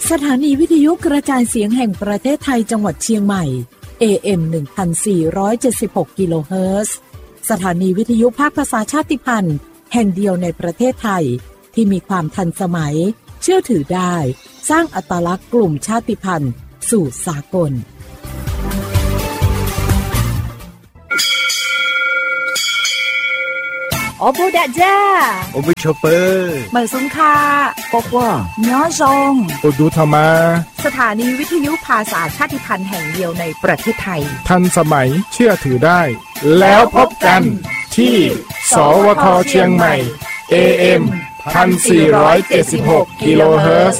สถานีวิทยุกระจายเสียงแห่งประเทศไทยจังหวัดเชียงใหม่ AM 1476 กิโลเฮิรตซ์สถานีวิทยุภาคภาษาชาติพันธุ์แห่งเดียวในประเทศไทยที่มีความทันสมัยเชื่อถือได้สร้างอัตลักษณ์กลุ่มชาติพันธุ์สู่สากลโอบูดาจ้าโอบิชอปเปอร์เหมือนสุนคาบอกว่าย้อซงโอดูธรรมาสถานีวิทยุภาษาชาติพันธุ์แห่งเดียวในประเทศไทยทันสมัยเชื่อถือได้แล้วพบกันที่สวทเชียงใหม่ AM 1476 กิโลเฮิรตซ์